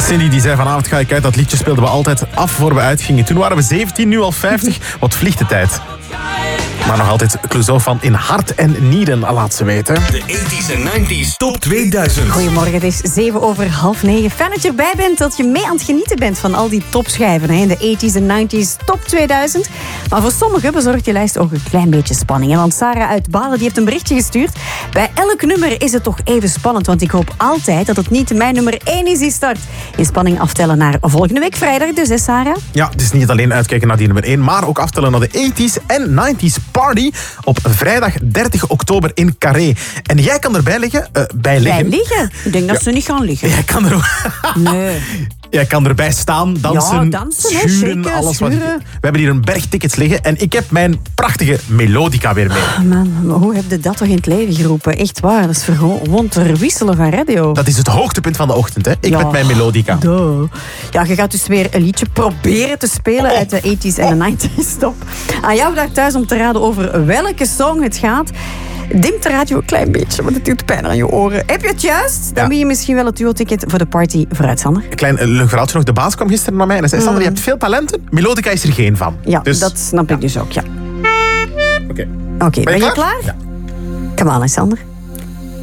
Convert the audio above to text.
Cindy die zei vanavond ga ik uit. Dat liedje speelden we altijd af voor we uitgingen. Toen waren we 17, nu al 50. Wat vliegt de tijd. Maar nog altijd Clouseau van In Hart en Nieren, laat ze weten. De 80s en 90s Top 2000. Goedemorgen, het is 7:07. Fijn dat je erbij bent, dat je mee aan het genieten bent van al die topschijven. Hè? De 80s en 90s Top 2000. Maar voor sommigen bezorgt die lijst ook een klein beetje spanning. Hè? Want Sarah uit Balen die heeft een berichtje gestuurd. Bij elk nummer is het toch even spannend. Want ik hoop altijd dat het niet mijn nummer 1 is die start. In spanning aftellen naar volgende week vrijdag dus, hè Sarah? Ja, het is niet alleen uitkijken naar die nummer 1, maar ook aftellen naar de 80s en 90s Party op vrijdag 30 oktober in Carré. En jij kan erbij liggen. Bij liggen? Ik denk dat ze niet gaan liggen. Jij kan er ook... Nee. Jij kan erbij staan, dansen, Ja, dansen, schuren, shaken, alles schuren. wat... We hebben hier een berg tickets liggen en ik heb mijn prachtige melodica weer mee. Oh man, maar hoe heb je dat toch in het leven geroepen? Echt waar, dat is gewoon te wisselen van radio. Dat is het hoogtepunt van de ochtend, hè? Ik met mijn melodica. Duh. Ja, je gaat dus weer een liedje proberen te spelen uit de 80s en de 90s top. Aan jou daar thuis om te raden over welke song het gaat. Dimt de radio een klein beetje, want het doet pijn aan je oren. Heb je het juist? Dan win je misschien wel het duo-ticket voor de party vooruit, Sander. Een klein verhaaltje nog. De baas kwam gisteren naar mij en zei... Sander, je hebt veel talenten. Melodica is er geen van. Ja, dus... dat snap ik dus ook, ja. Oké. Oké, ben je klaar? Ja. Kom aan, Sander.